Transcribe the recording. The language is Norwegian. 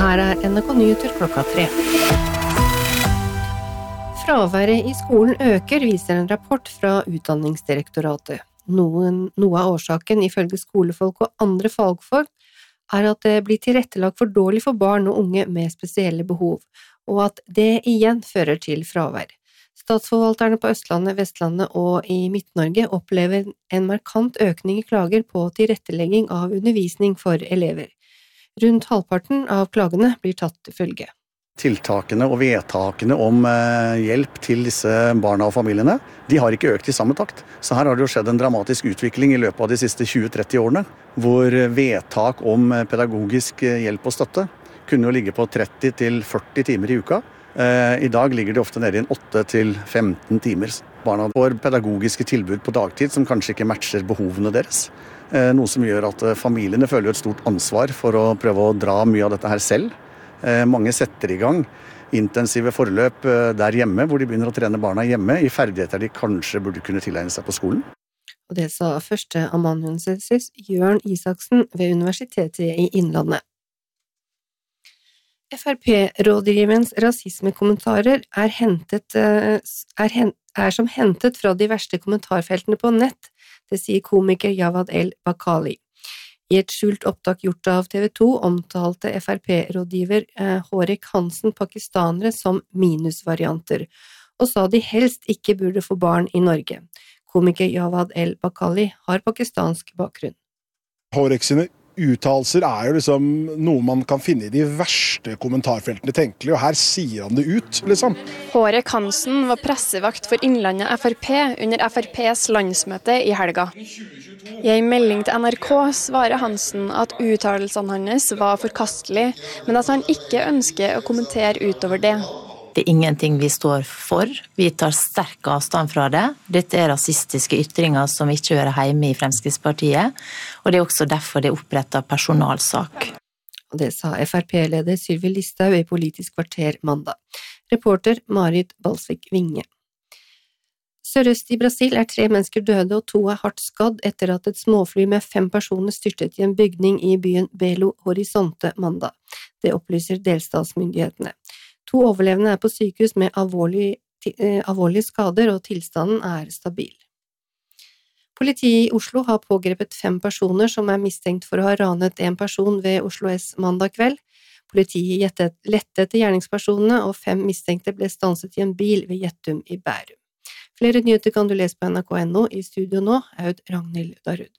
her NRK Nyheter 3. Fraværet i skolen øker, viser en rapport fra Utdanningsdirektoratet. Noe av årsaken, ifølge skolefolk og andre fagfolk, at det blir tilrettelagt for dårlig for barn og unge med spesielle behov, og at det igjen fører til fravær. Statsforvalterne på Østlandet, Vestlandet og i Midt-Norge opplever en markant økning i klager på tilrettelegging av undervisning for elever. Rundt halvparten av klagene blir tatt til følge. Tiltakene og vedtakene om hjelp til disse barna og familiene, de har ikke økt i samme takt. Så her har det jo skjedd en dramatisk utvikling i løpet av de siste 20-30 årene, hvor vedtak om pedagogisk hjelp og støtte kunne jo ligge på 30-40 timer i uka. I dag ligger det ofte nede i 8-15 timer. Barna får pedagogiske tilbud på dagtid som kanskje ikke matcher behovene deres. Noe som gjør at familiene føler et stort ansvar for å prøve å dra mye av dette her selv. Mange setter i gang intensive forløp der hjemme, hvor de begynner å trene barna hjemme i ferdigheter de kanskje burde kunne tilegne seg på skolen. Og det sa første amanuensis Jørn Isaksen ved Universitetet i Innlandet. FrP-rådgiverens rasismekommentarer som hentet fra de verste kommentarfeltene på nett, det sier komiker Jawad El-Bakali. I et skjult opptak gjort av TV 2 omtalte FrP-rådgiver Horek Hansen pakistanere som minusvarianter, og sa de helst ikke burde få barn i Norge. Komiker Jawad El-Bakali har pakistansk bakgrunn. Horek sine uttalelser jo liksom noe man kan finne i de verste kommentarfeltene tenkelig, og her sier han det ut, liksom. Horek Hansen var pressevakt for Innlandet FrP under FrPs landsmøte i helga. I en melding til NRK svarer Hansen at uttalelsene hans var forkastelige, men at han ikke ønsker å kommentere utover det. Det ingenting vi står for. Vi tar sterk avstand fra det. Dette rasistiske ytringer som ikke hører hjemme i Fremskrittspartiet, og det også derfor det opprettet personalsak. Og det sa FrP-leder Sylvi Listhaug i Politisk kvarter mandag. Reporter Marit Balsvik Vinge. Sørøst i Brasil 3 mennesker døde og 2 hardt skadd etter at et småfly med 5 personer styrtet i en bygning i byen Belo Horizonte mandag. Det opplyser delstatsmyndighetene. 2 overlevende på sykehus med alvorlige skader, og tilstanden stabil. Politiet i Oslo har pågrepet 5 personer som mistenkt for å ha ranet en person ved Oslo S mandag kveld. Politiet lette etter gjerningspersonene, og 5 mistenkte ble stanset i en bil ved Gjettum i Bærum. Flere nyheter kan du lese på NRK.no. I studio nå, Ragnhild Darud.